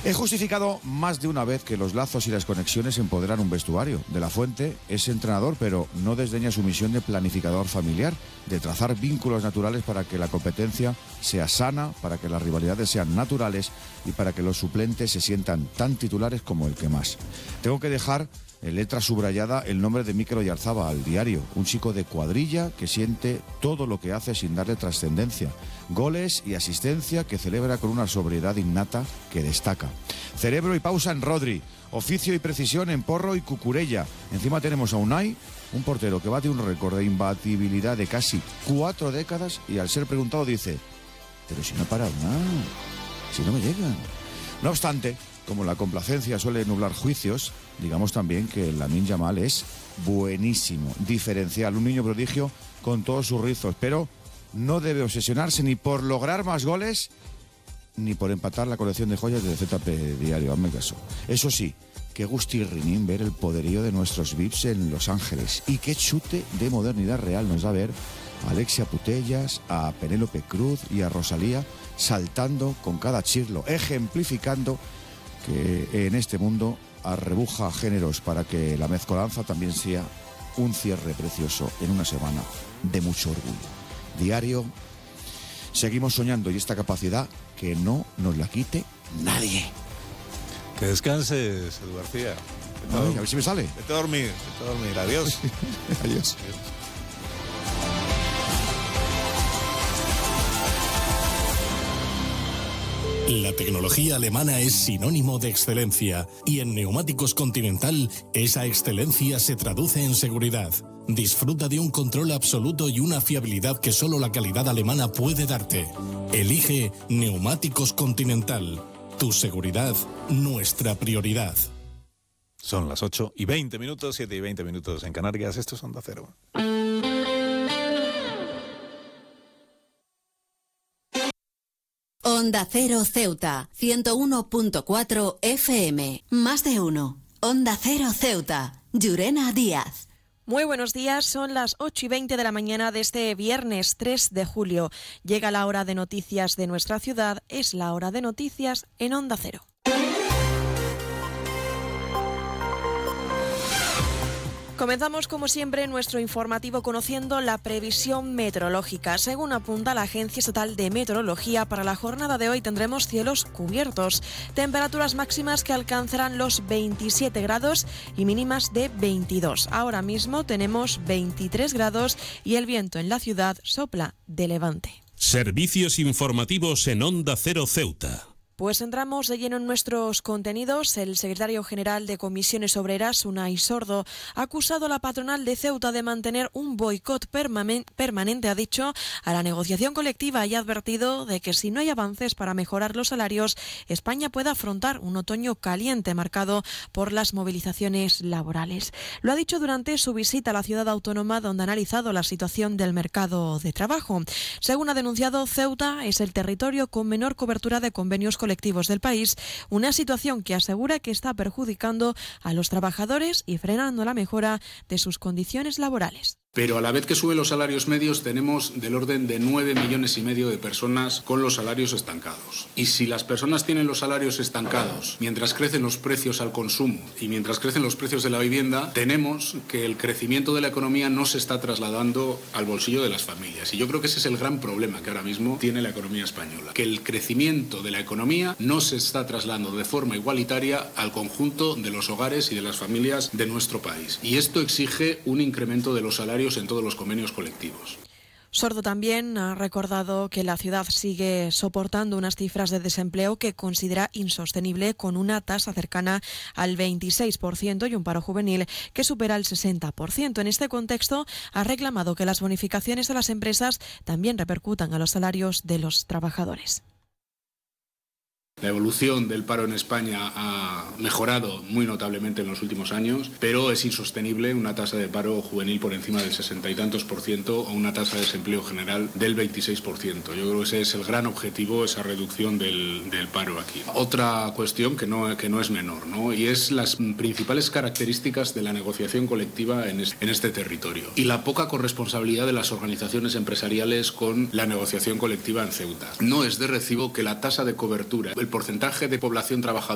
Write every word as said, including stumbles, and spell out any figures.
He justificado más de una vez que los lazos y las conexiones empoderan un vestuario. De la Fuente es entrenador, pero no desdeña su misión de planificador familiar, de trazar vínculos naturales para que la competencia sea sana, para que las rivalidades sean naturales y para que los suplentes se sientan tan titulares como el que más. Tengo que dejar en letra subrayada el nombre de Mikel Oyarzábal, Diario, un chico de cuadrilla que siente todo lo que hace sin darle trascendencia. Goles y asistencia que celebra con una sobriedad innata que destaca. Cerebro y pausa en Rodri, oficio y precisión en Porro y Cucurella. Encima tenemos a Unai, un portero que bate un récord de imbatibilidad de casi cuatro décadas y al ser preguntado dice: pero si no he parado nada, si no me llegan. No obstante, como la complacencia suele nublar juicios, digamos también que Lamine Yamal es buenísimo, diferencial, un niño prodigio con todos sus rizos, pero no debe obsesionarse ni por lograr más goles ni por empatar la colección de joyas del Z P Diario, hazme caso. Eso sí, qué gustirrinín ver el poderío de nuestros V I Ps en Los Ángeles y qué chute de modernidad real nos da ver a Alexia Putellas, a Penélope Cruz y a Rosalía saltando con cada chirlo, ejemplificando que en este mundo arrebuja géneros para que la mezcolanza también sea un cierre precioso en una semana de mucho orgullo. Diario, seguimos soñando y esta capacidad que no nos la quite nadie. Que descanses, Edu García. Ay, a ver si me sale. Vete a dormir, vete a dormir. Adiós. Adiós. Adiós. La tecnología alemana es sinónimo de excelencia y en Neumáticos Continental esa excelencia se traduce en seguridad. Disfruta de un control absoluto y una fiabilidad que solo la calidad alemana puede darte. Elige Neumáticos Continental. Tu seguridad, nuestra prioridad. Son las ocho y veinte minutos, siete y veinte minutos en Canarias. Esto es Onda Cero. Onda Cero Ceuta, ciento uno punto cuatro F M. Más de uno. Onda Cero Ceuta. Llurena Díaz. Muy buenos días, son las ocho y veinte de la mañana de este viernes tres de julio. Llega la hora de noticias de nuestra ciudad, es la hora de noticias en Onda Cero. Comenzamos, como siempre, nuestro informativo conociendo la previsión meteorológica. Según apunta la Agencia Estatal de Meteorología, para la jornada de hoy tendremos cielos cubiertos, temperaturas máximas que alcanzarán los veintisiete grados y mínimas de veintidós. Ahora mismo tenemos veintitrés grados y el viento en la ciudad sopla de levante. Servicios informativos en Onda Cero Ceuta. Pues entramos de lleno en nuestros contenidos. El secretario general de Comisiones Obreras, Unai Sordo, ha acusado a la patronal de Ceuta de mantener un boicot permanente, ha dicho, a la negociación colectiva y ha advertido de que si no hay avances para mejorar los salarios, España puede afrontar un otoño caliente marcado por las movilizaciones laborales. Lo ha dicho durante su visita a la ciudad autónoma, donde ha analizado la situación del mercado de trabajo. Según ha denunciado, Ceuta es el territorio con menor cobertura de convenios colectivos colectivos del país, una situación que asegura que está perjudicando a los trabajadores y frenando la mejora de sus condiciones laborales. Pero a la vez que suben los salarios medios, tenemos del orden de nueve millones y medio de personas con los salarios estancados. Y si las personas tienen los salarios estancados, mientras crecen los precios al consumo y mientras crecen los precios de la vivienda, tenemos que el crecimiento de la economía no se está trasladando al bolsillo de las familias. Y yo creo que ese es el gran problema que ahora mismo tiene la economía española. Que el crecimiento de la economía no se está trasladando de forma igualitaria al conjunto de los hogares y de las familias de nuestro país. Y esto exige un incremento de los salarios en todos los convenios colectivos. Sordo también ha recordado que la ciudad sigue soportando unas cifras de desempleo que considera insostenible, con una tasa cercana al veintiséis por ciento y un paro juvenil que supera el sesenta por ciento. En este contexto, ha reclamado que las bonificaciones a las empresas también repercutan a los salarios de los trabajadores. La evolución del paro en España ha mejorado muy notablemente en los últimos años, pero es insostenible una tasa de paro juvenil por encima del sesenta y tantos por ciento o una tasa de desempleo general del veintiséis por ciento. Yo creo que ese es el gran objetivo, esa reducción del, del paro aquí. Otra cuestión que no, que no es menor, ¿no? Y es las principales características de la negociación colectiva en, es, en este territorio y la poca corresponsabilidad de las organizaciones empresariales con la negociación colectiva en Ceuta. No es de recibo que la tasa de cobertura, el porcentaje de población trabajadora